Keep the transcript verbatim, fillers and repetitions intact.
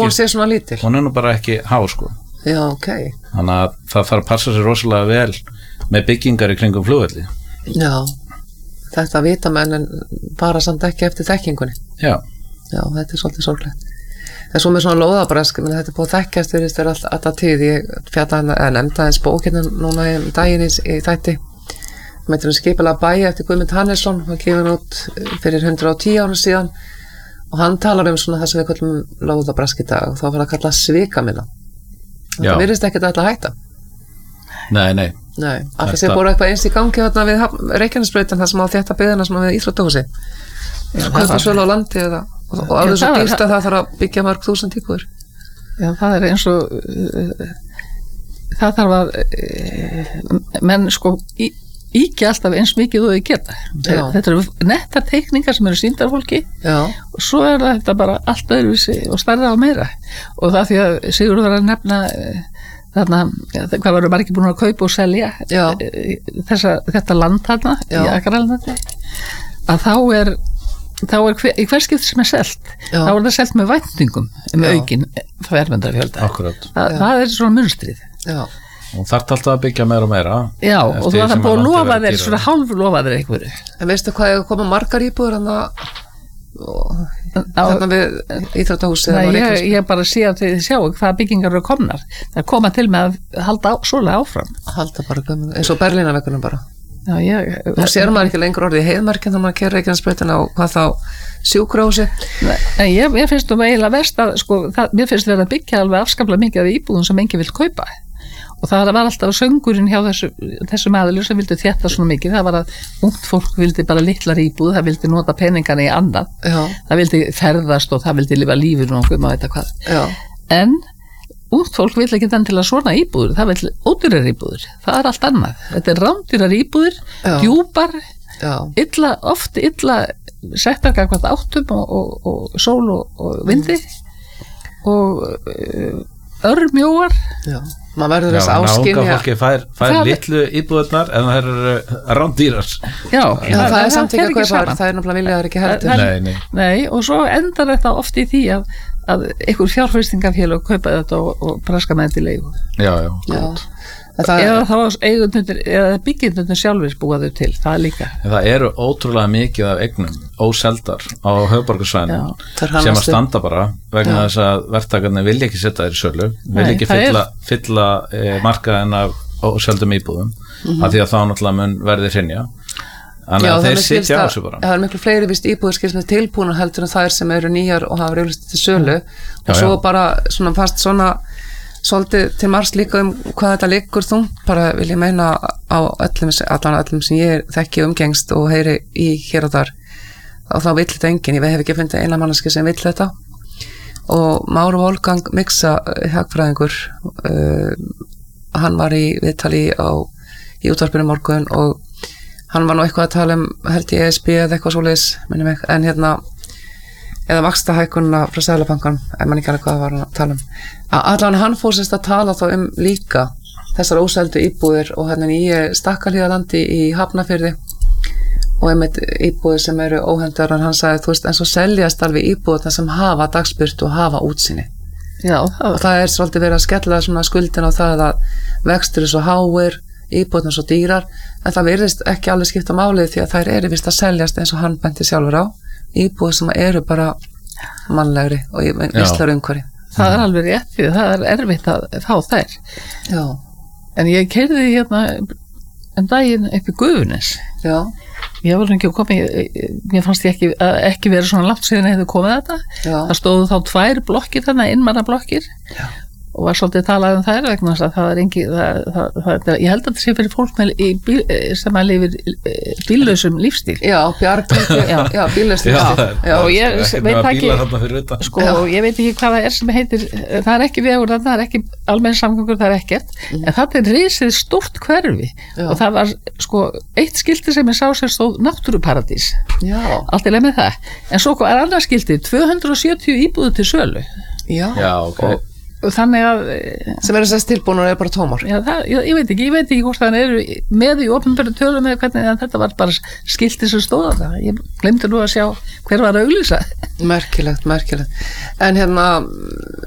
hún sé svona lítil? Hún er nú bara ekki há sko. Já, ok. Þannig að það þarf að passa sér rosalega vel með byggingar í kringum flugvelli. Já, þetta vita menn en bara samt ekki eftir þekkingunni. Já. Já, þetta er svolítið sorglegt. En svo með svona lóðabrask, menn þetta er búið að þekkjast virðist er all, alltaf tíð, ég fjalla eða nefnda eins bókina núna í daginn í, í þætti. Það meitur um skipulega bæi eftir Guðmund Hannesson, hann kemur út fyrir hundrað og tíu árum síðan og hann talar um svona það sem við kallum lóðabrask í dag og þá var það kallað svikamilla. Það virðist ekkert að ætla að hætta. Nei, nei. Nei, að það sé búið eitthvað eins í gangi þarna við Reykjanesbrautin þar sem á þétta byggðina svona við íþróttahúsi. Kaupa sölu á landi eða og, og alveg svo dýrst að það þarf að byggja mörg þúsund íbúðir. Já, það er eins og uh, það þarf að uh, menn sko í íkja alltaf eins mikið og þau geta. Já. Þetta eru nettar teikningar sem eru sýndar fólki. Já. Og svo er þetta bara allt öðruvísi og stærra og meira og það því að Sigurður var að nefna þarna, hvað varu margir búin að kaupa og selja þessa, þetta land þarna í Akralandi að þá er þá er hver, í hver skipt sem er selt Já. Þá er það selt með væntingum með aukin fermetrafjölda. Þa, það er svona munstrið. Já. Og þarf alltaf að byggja meira og meira. Já, og þú þarf búið að lofa þér svona hálf lofa þér einhverju. En veistu hvað er að koma margar íbúður þarna við íþróttahúsið? Nei, ég, ég bara sé að þið sjáu hvaða byggingar eru komnar. Það koma til með að halda á, svolega áfram. Halda bara, eins og Berlínarveggunum bara. Já, ég... Nú sér maður ekki lengur orðið heiðmarkinn þannig að keyra Reykjanesbrautina og hvað þá sjúkrahúsi. Nei, ég, ég finnst um eiginlega verst að, sko, það, mér finnst verið að byggja alveg afskaplega mikið af íbúðum sem enginn vill kaupa. Og það var alltaf söngurinn hjá þessu, þessum aðilum sem vildi þétta svona mikið. Það var að ungt fólk vildi bara litlar íbúð, það vildi nota peningana í annað. Já. Það vildi ferðast og það vildi lifa lífinu og maður veit að hvað. Já. En ungt fólk vil ekki enn til að svona íbúður, það vil ódýrar íbúður. Það er allt annað. Þetta er rándýrar íbúður, djúpar, illa, oft illa settar gangvært áttum og, og, og sól og, og vindi og uh, örmjóar. Já. Maður verður þess áskynja. Já, unga fólki fær, fær litlu íbúðurnar en það eru rándýrar. Já, Já það, það er samt ekki að kaupa, það er náttúrulega viljaður ekki heldur. Nei, nei. Nei, og svo endar þetta oft í því að, að einhver fjárfestingafélag kaupa þetta og, og praska með þetta í leigu. Já, já, gott. Það, eða þá eigendurnir eða byggjendurnir sjálfur búa þau til, það er líka. En það eru ótrúlega mikið af eignum óseldar á höfuðborgarsvæðinu sem að standa bara vegna þess að verktakarnir vilja ekki setja þær í sölu, vilja ekki fylla, fylla e, markaðinn af óseldum íbúðum mm-hmm. af því að þá náttúrulega mun verði hrynja. Þannig að þeir sitja á þessu bara. Það er miklu fleiri vist íbúðir skilst með tilbúna heldur en þær sem eru nýjar og hafa auglýst til sölu og já, svo já. Bara svona fast svona svolítið til margs líka um hvað þetta liggur þungt, bara vil ég meina á öllum, allan öllum sem ég þekki umgengst og heyri í hér og þar og þá vill þetta enginn, ég hef ekki fundið eina manneski sem vill þetta og Máru Wolfgang Mixa hagfræðingur uh, hann var í viðtali á, í útvarpinu morgun og hann var nú eitthvað að tala um held ég E S B eða eitthvað svoleiðis minni mig, en hérna eða vaxtahækkunna frá Seðlabankanum ef mann ekki alveg hvað var hann að tala um allan hann fór sérst að tala þá um líka þessar óseldu íbúðir og hérna í Stakkalíðalandi í Hafnarfirði og einmitt íbúðir sem eru óhendar en hann sagði þú veist en svo seljast alveg íbúðirna sem hafa dagsbirtu og hafa útsýni. Já, það og það er svolítið verið að skella svona skuldin á það að vextir er svo háir íbúðirna svo dýrar en það virðist ekki alveg skipta málið því að þær eru vist að seljast eins og hann benti sjálfur á íbúðir sem eru bara mannlegri og vistlar umhverfi. Það er alveg rétt því það er erfitt að fá þær. Já. En ég keyrði hérna en daginn upp í Gufunes. Já. Ég var ekki að koma, mér fannst ég ekki, ekki verið svona langt síðan ég hefði komið þetta. Já. Það stóðu þá tvær blokkir þarna, innmanna blokkir. Já. Og var svolítið talað um þær vegna þess að það er engi, það, það, það, ég held að það sé fyrir fólk með í bíl, sem að lifir bíllausum lífstíl. Já, bjargandi, já, já bíllausum lífstíl. Já, og ég veit ekki, sko, ég veit ekki hvað það er sem heitir, það er ekki vegur, það er ekki almenn samgöngur, það er ekkert, mm. en það er risið stórt hverfi já. Og það var, sko, eitt skilti sem ég sá sem stóð náttúruparadís. Já. Allt í leið með það. En svo er annað skilti, tvö hundruð og sjötíu íbúðir til sölu. Já. Já, ok. Og, og þannig að sem eru þess tilbúin og eru bara tómar já, það, ég, ég veit ekki, ég veit ekki hvort það eru með í opinberu tölum eða hvernig en þetta var bara skilti sem stóða það ég glemdi nú að sjá hver var að auglýsa merkilegt, merkilegt en hérna